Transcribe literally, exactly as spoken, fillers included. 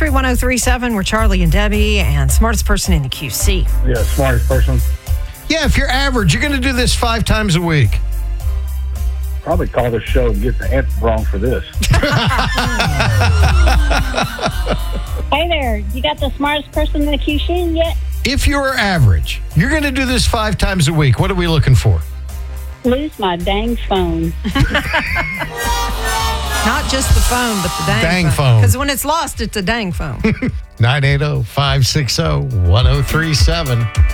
three one zero three seven. We're Charlie and Debbie, and smartest person in the Q C. Yeah, smartest person. Yeah, if you're average, you're going to do this five times a week. Probably call the show and get the answer wrong for this. Hey there, you got the smartest person in the Q C yet? If you're average, you're going to do this five times a week. What are we looking for? Lose my dang phone. Not just the phone, but the dang, Dang phone. Because when it's lost, it's a dang phone. nine eight zero, five six zero, one zero three seven.